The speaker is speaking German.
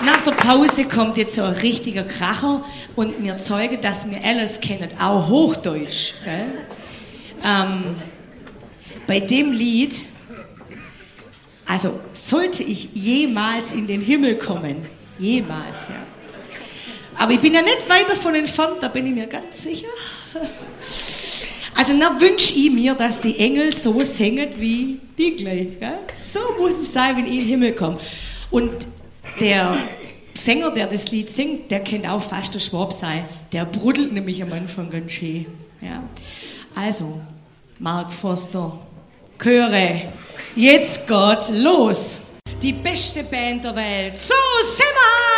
Nach der Pause kommt jetzt so ein richtiger Kracher und wir zeugen, dass wir alles kennen, auch Hochdeutsch. Gell? Bei dem Lied, also sollte ich jemals in den Himmel kommen, jemals, ja. Aber ich bin ja nicht weit davon entfernt, da bin ich mir ganz sicher. Also dann wünsche ich mir, dass die Engel so singen wie die gleich. Gell? So muss es sein, wenn ich in den Himmel komme. Und der Sänger, der das Lied singt, der kennt auch fast der Schwab sein. Der brudelt nämlich am Anfang ganz schön. Ja? Also, Mark Forster, Chöre, jetzt geht's los. Die beste Band der Welt. So sind wir!